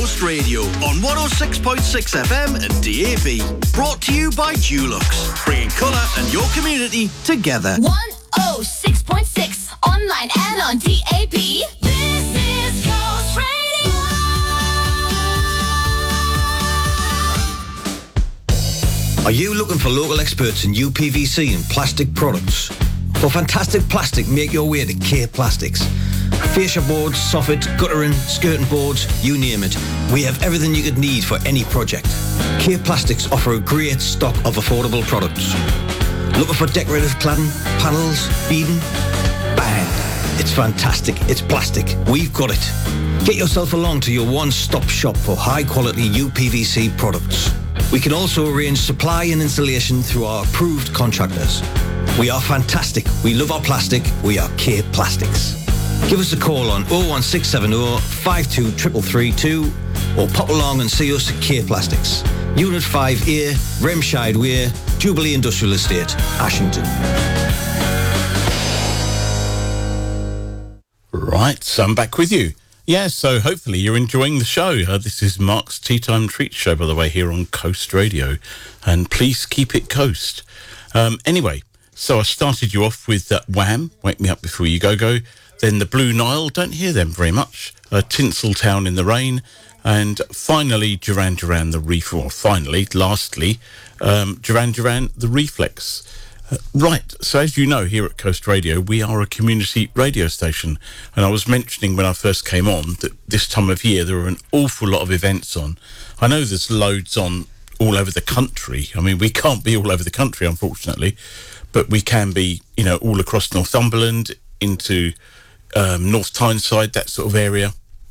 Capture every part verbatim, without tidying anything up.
Coast Radio on one oh six point six F M and D A B. Brought to you by Dulux, bringing colour and your community together. one oh six point six online and on D A B. This is Coast Radio. Are you looking for local experts in U P V C and plastic products? For fantastic plastic, make your way to K Plastics. Fascia boards, soffits, guttering, skirting boards, you name it. We have everything you could need for any project. K Plastics offer a great stock of affordable products. Looking for decorative cladding, panels, beading? Bang! It's fantastic. It's plastic. We've got it. Get yourself along to your one-stop shop for high-quality U P V C products. We can also arrange supply and installation through our approved contractors. We are fantastic. We love our plastic. We are K Plastics. Give us a call on oh one six seven oh, five two three three three two or pop along and see us at K Plastics. Unit five A, Remscheid Way, Jubilee Industrial Estate, Ashington. Right, so I'm back with you. Yeah, so hopefully you're enjoying the show. Uh, this is Mark's Tea Time Treat Show, by the way, here on Coast Radio. And please keep it coast. Um, anyway, so I started you off with uh, Wham, Wake Me Up Before You Go Go. Then the Blue Nile, don't hear them very much. Uh, Tinseltown in the Rain. And finally, Duran Duran, the Reflex. Or finally, lastly, um, Duran Duran, the Reflex. Uh, right, so as you know, here at Coast Radio, we are a community radio station. And I was mentioning when I first came on that this time of year there are an awful lot of events on. I know there's loads on all over the country. I mean, we can't be all over the country, unfortunately, but we can be, you know, all across Northumberland, into um, North Tyneside, that sort of area.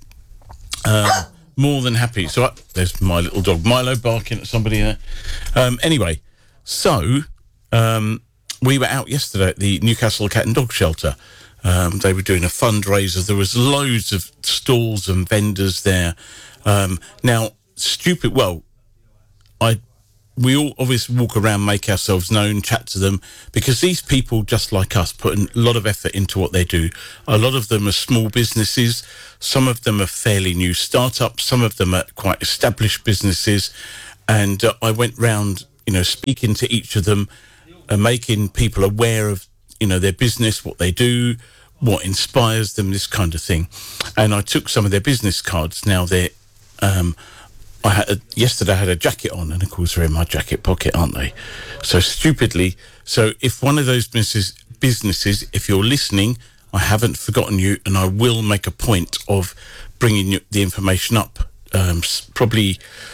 Um, more than happy. So uh, there's my little dog Milo barking at somebody there. Um, anyway, so... Um, we were out yesterday at the Newcastle Cat and Dog Shelter. Um, they were doing a fundraiser. There was loads of stalls and vendors there. Um, now, stupid, well, I, we all obviously walk around, make ourselves known, chat to them, because these people, just like us, put a lot of effort into what they do. A lot of them are small businesses. Some of them are fairly new startups. Some of them are quite established businesses. And uh, I went round, you know, speaking to each of them, and making people aware of, you know, their business, what they do, what inspires them, this kind of thing. And I took some of their business cards. Now, they're, um, I had a, yesterday I had a jacket on, and of course they're in my jacket pocket, aren't they? So stupidly, so if one of those businesses, businesses, if you're listening, I haven't forgotten you, and I will make a point of bringing you the information up, um, probably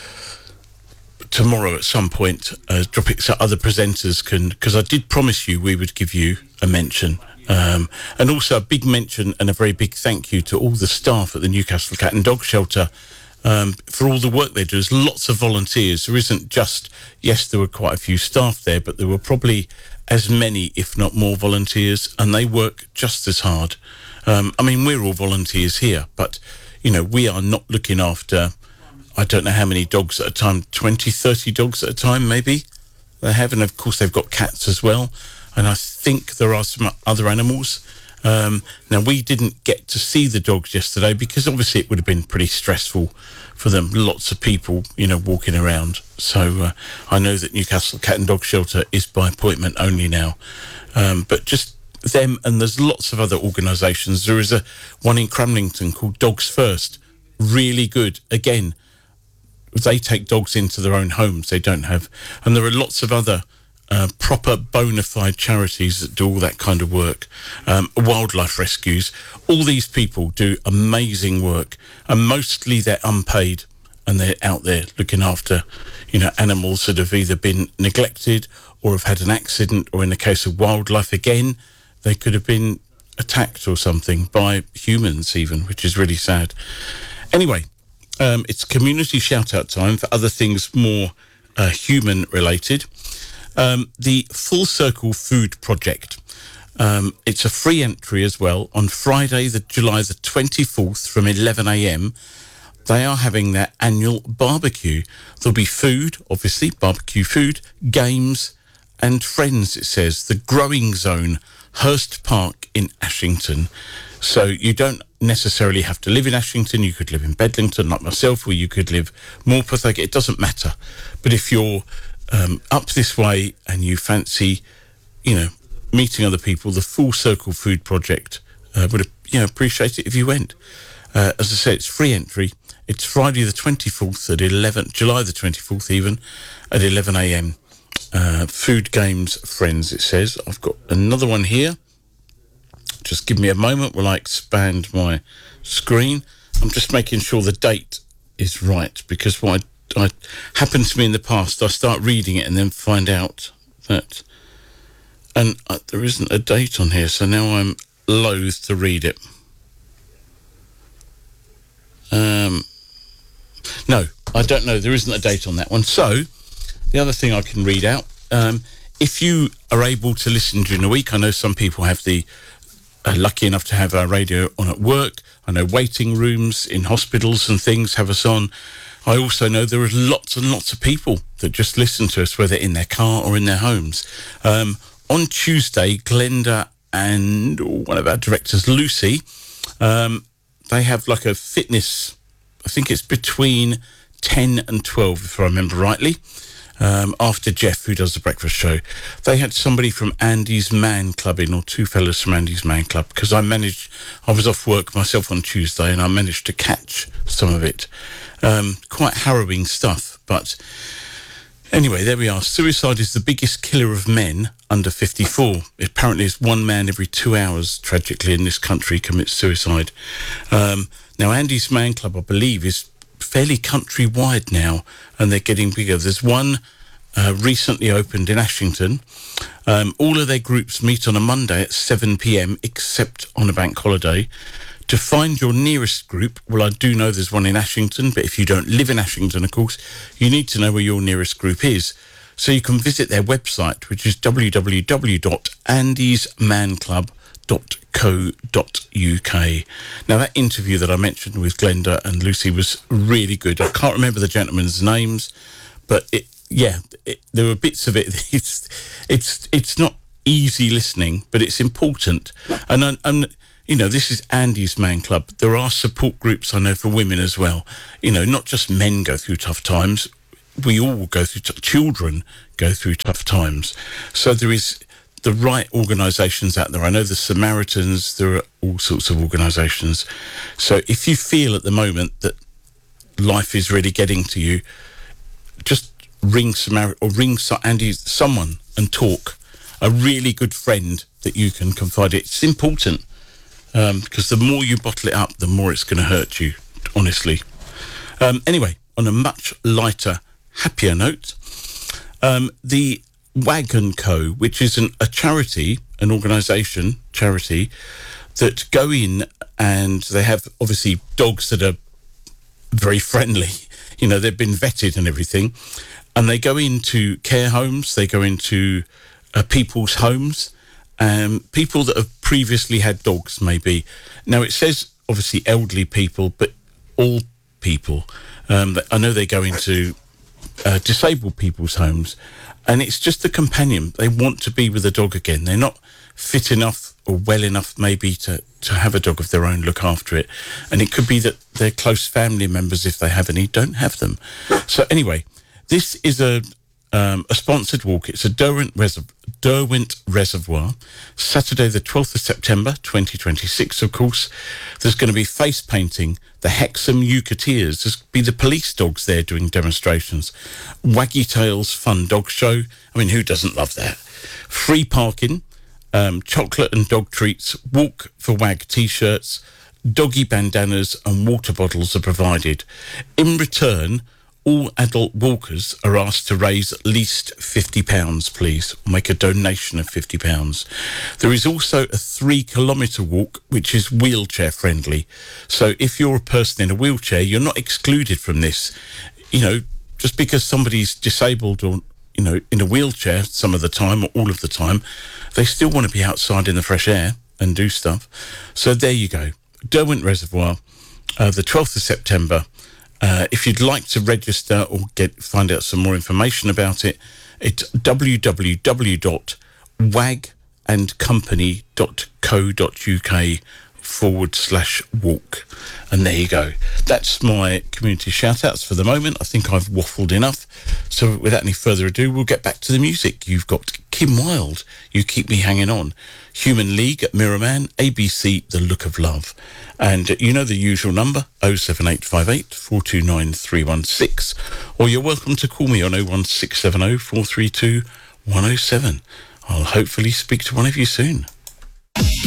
tomorrow at some point, uh, drop it so other presenters can, because I did promise you we would give you a mention. Um, and also a big mention and a very big thank you to all the staff at the Newcastle Cat and Dog Shelter um, for all the work they do. There's lots of volunteers. There isn't just, yes, there were quite a few staff there, but there were probably as many, if not more, volunteers, and they work just as hard. Um, I mean, we're all volunteers here, but, you know, we are not looking after... I don't know how many dogs at a time, twenty, thirty dogs at a time, maybe they have. And of course, they've got cats as well. And I think there are some other animals. Um, now, we didn't get to see the dogs yesterday because obviously it would have been pretty stressful for them. Lots of people, you know, walking around. So uh, I know that Newcastle Cat and Dog Shelter is by appointment only now. Um, but just them, and there's lots of other organisations. There is a one in Cramlington called Dogs First. Really good. Again, they take dogs into their own homes. They don't have... And there are lots of other uh, proper bona fide charities that do all that kind of work. Um, wildlife rescues. All these people do amazing work. And mostly they're unpaid. And they're out there looking after, you know, animals that have either been neglected or have had an accident. Or in the case of wildlife, again, they could have been attacked or something by humans even, which is really sad. Anyway... Um, it's community shout-out time for other things more uh, human-related. Um, the Full Circle Food Project. Um, it's a free entry as well. On Friday, the July the twenty-fourth from eleven a m, they are having their annual barbecue. There'll be food, obviously, barbecue food, games and friends, it says. The Growing Zone, Hurst Park in Ashington. So you don't necessarily have to live in Ashington. You could live in Bedlington, like myself, or you could live Morpeth. Like, it doesn't matter. But if you're um, up this way and you fancy, you know, meeting other people, the Full Circle Food Project uh, would, you know, appreciate it if you went. Uh, as I say, it's free entry. It's Friday the twenty-fourth at eleven, July the twenty-fourth even, at eleven a.m. Uh, food, games, friends, it says. I've got another one here. Just give me a moment while I expand my screen. I'm just making sure the date is right, because what I, I happened to me in the past, I start reading it and then find out that, and uh, there isn't a date on here, so now I'm loath to read it. Um, no, I don't know. There isn't a date on that one. So the other thing I can read out, um, if you are able to listen during the week, I know some people have the uh, lucky enough to have our radio on at work. I know waiting rooms in hospitals and things have us on. I also know there are lots and lots of people that just listen to us, whether in their car or in their homes. Um, on Tuesday, Glenda and one of our directors, Lucy, um, they have like a fitness, I think it's between ten and twelve, if I remember rightly. Um, after Jeff, who does the breakfast show, they had somebody from Andy's Man Club in, or two fellas from Andy's Man Club, because I managed, I was off work myself on Tuesday and I managed to catch some of it. Um, quite harrowing stuff, but anyway, there we are. Suicide is the biggest killer of men under fifty-four. Apparently it's one man every two hours, tragically, in this country commits suicide. Um, now, Andy's Man Club, I believe, is fairly countrywide now, and they're getting bigger. There's one uh, recently opened in Ashington. Um, all of their groups meet on a Monday at seven p.m, except on a bank holiday. To find your nearest group, well, I do know there's one in Ashington, but if you don't live in Ashington, of course, you need to know where your nearest group is. So you can visit their website, which is w w w dot andys man club dot co dot u k. Now, that interview that I mentioned with Glenda and Lucy was really good. I can't remember the gentlemen's names, but it, yeah, it, there were bits of it. It's, it's, it's not easy listening, but it's important. And, and you know, this is Andy's Man Club. There are support groups, I know, for women as well. You know, not just men go through tough times. We all go through, t- children go through tough times. So there is the right organisations out there. I know the Samaritans, there are all sorts of organisations. So if you feel at the moment that life is really getting to you, just ring Samar- or ring so- Andy, someone, and talk. A really good friend that you can confide in. It's important. Um, because the more you bottle it up, the more it's going to hurt you, honestly. Um, anyway, on a much lighter, happier note, um, the Wag and Co, which is an, a charity, an organisation, charity, that go in and they have, obviously, dogs that are very friendly. You know, they've been vetted and everything. And they go into care homes, they go into uh, people's homes, Um, people that have previously had dogs, maybe. Now, it says, obviously, elderly people, but all people. Um, I know they go into uh, disabled people's homes, and it's just a companion. They want to be with a dog again. They're not fit enough or well enough, maybe, to, to have a dog of their own, look after it. And it could be that their close family members, if they have any, don't have them. So, anyway, this is a... Um, a sponsored walk. It's a Derwent, Reserv- Derwent Reservoir, Saturday the twelfth of September twenty twenty-six, of course. There's going to be face painting, the Hexham Eucateers. There's be the police dogs there doing demonstrations. Waggy Tails fun dog show. I mean, who doesn't love that? Free parking, um, chocolate and dog treats, walk for Wag t-shirts, doggy bandanas and water bottles are provided. In return, all adult walkers are asked to raise at least fifty pounds, please, or make a donation of fifty pounds. There is also a three kilometre walk, which is wheelchair friendly. So if you're a person in a wheelchair, you're not excluded from this. You know, just because somebody's disabled or, you know, in a wheelchair some of the time or all of the time, they still want to be outside in the fresh air and do stuff. So there you go. Derwent Reservoir, uh, the twelfth of September. Uh, if you'd like to register or get find out some more information about it, it's w w w dot wag and company dot co dot u k forward slash walk. And there you go. That's my community shout-outs for the moment. I think I've waffled enough. So without any further ado, we'll get back to the music. You've got Kim Wilde, You Keep Me Hanging On, Human League at Mirrorman, A B C, The Look of Love. And uh, you know the usual number, oh seven eight five eight, four two nine, three one six. Or you're welcome to call me on oh one six seven oh, four three two, one oh seven. I'll hopefully speak to one of you soon.